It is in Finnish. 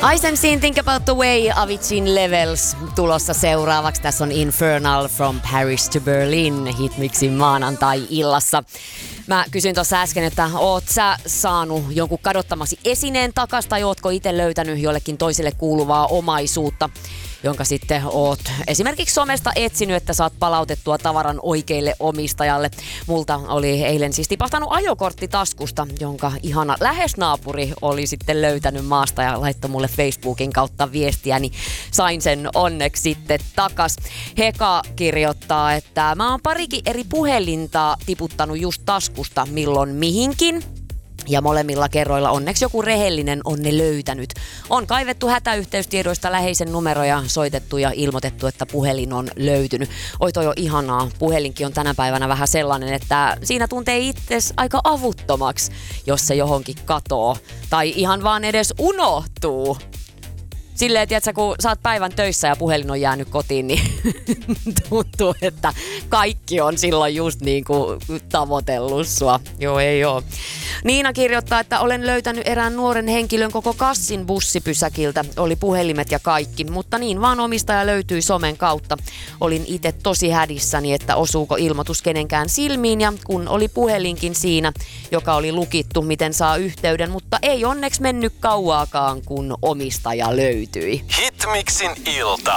ISMC:n Think About the Way, Avicin Levels tulossa seuraavaksi. Tässä on Infernal From Paris to Berlin hitmixin maanantai-illassa. Mä kysyin tuossa äsken, että oot sä saanut jonkun kadottamasi esineen takas tai ootko itse löytänyt jollekin toiselle kuuluvaa omaisuutta, jonka sitten oot esimerkiksi somesta etsinyt, että saat palautettua tavaran oikeille omistajalle. Multa oli eilen siis tipahtanut ajokortti taskusta, jonka ihana lähesnaapuri oli sitten löytänyt maasta ja laittoi mulle Facebookin kautta viestiä, niin sain sen onneksi sitten takas. Heka kirjoittaa, että mä oon parikin eri puhelinta tiputtanut just taskusta milloin mihinkin. Ja molemmilla kerroilla onneksi joku rehellinen on ne löytänyt. On kaivettu hätäyhteystiedoista läheisen numero ja soitettu ja ilmoitettu, että puhelin on löytynyt. Oi, toi on ihanaa. Puhelinkin on tänä päivänä vähän sellainen, että siinä tuntee itses aika avuttomaksi, jos se johonkin katoo. Tai ihan vaan edes unohtuu. Silleen, tiedätkö, kun sä oot päivän töissä ja puhelin on jäänyt kotiin, niin tuntuu, että kaikki on silloin just niin kuin tavoitellut sua. Joo, ei oo. Niina kirjoittaa, että olen löytänyt erään nuoren henkilön koko kassin bussipysäkiltä. Oli puhelimet ja kaikki, mutta niin vaan omistaja löytyi somen kautta. Olin itse tosi hädissäni, että osuuko ilmoitus kenenkään silmiin ja kun oli puhelinkin siinä, joka oli lukittu, miten saa yhteyden, mutta ei onneksi mennyt kauaakaan, kun omistaja löytyi. Hitmixin ilta.